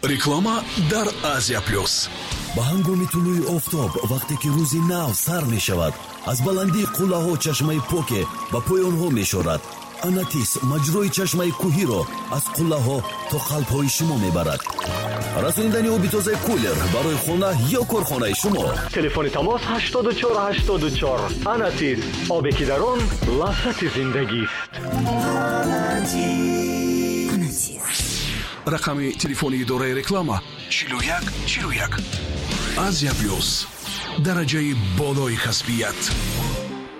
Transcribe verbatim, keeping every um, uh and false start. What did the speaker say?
реклама дар Азия плюс. ба ҳангоми тулӯи офтоб вақте ки рӯзи нав сар мешавад, аз баландии қуллаҳо чашмаи поке ба поёнҳо мешорад. Анатис маҷрои чашмаи кӯҳиро аз қуллаҳо то қалбҳои шумо мебарад. расонидани оби тозаи кулер барои хона ё корхонаи шумо. телефони тамос ҳаштоду чор ҳаштоду чор. Анатис, обе ки дар он лаззати зиндагист. рақами телефони идораи реклама чилу як чилу як. Азия плюс, дараҷаи болои касбият.